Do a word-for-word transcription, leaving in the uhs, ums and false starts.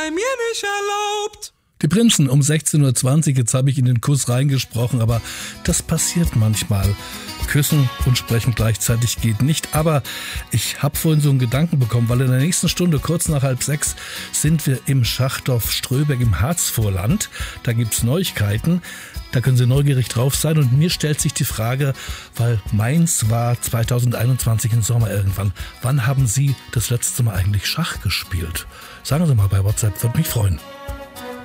bei mir nicht erlaubt. Die Prinzen um sechzehn Uhr zwanzig, jetzt habe ich in den Kuss reingesprochen, aber das passiert manchmal. Küssen und sprechen gleichzeitig geht nicht, aber ich habe vorhin so einen Gedanken bekommen, weil in der nächsten Stunde, kurz nach halb sechs, sind wir im Schachdorf Ströbeck im Harzvorland. Da gibt's Neuigkeiten, da können Sie neugierig drauf sein und mir stellt sich die Frage, weil Mainz war zwanzig einundzwanzig im Sommer irgendwann, wann haben Sie das letzte Mal eigentlich Schach gespielt? Sagen Sie mal bei WhatsApp, würde mich freuen.